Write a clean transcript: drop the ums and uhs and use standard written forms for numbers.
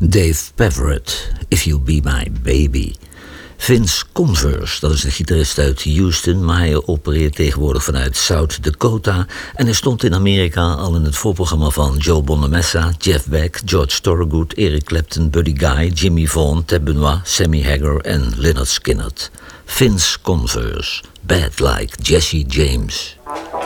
Dave Peverett, If You Be My Baby. Vince Converse, dat is de gitarist uit Houston, maar hij opereert tegenwoordig vanuit South Dakota en hij stond in Amerika al in het voorprogramma van Joe Bonamessa, Jeff Beck, George Thorogood, Eric Clapton, Buddy Guy, Jimmy Vaughan, Ted Benoit, Sammy Hagar en Lynyrd Skynyrd. Vince Converse, Bad Like Jesse James.